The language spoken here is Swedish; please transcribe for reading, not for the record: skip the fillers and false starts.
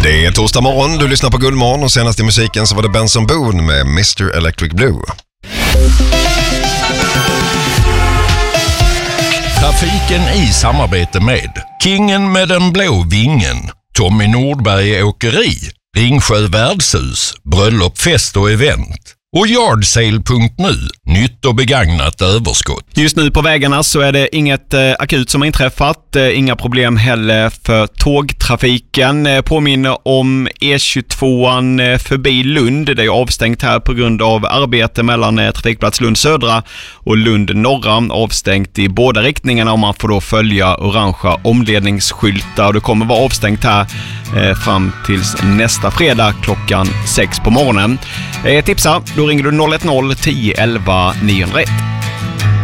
Det är torsdag morgon, du lyssnar på Guldmorgon och senast i musiken så var det Benson Boone med Mr. Electric Blue. Trafiken i samarbete med Kingen med den blå vingen, Tommy Nordberg Åkeri, Ringsjö Värdshus, Bröllop, fest och event och Yardsale.nu, nytt och begagnat överskott. Just nu på vägarna så är det inget akut som har inträffat, inga problem heller för tågtrafiken. Påminner om E22 förbi Lund, det är avstängt här på grund av arbete mellan trafikplats Lund södra och Lund norra, avstängt i båda riktningarna och man får då följa orangea omledningsskyltar och det kommer vara avstängt här fram tills nästa fredag klockan 6 på morgonen. Tipsa, då ringer du 010 11 901.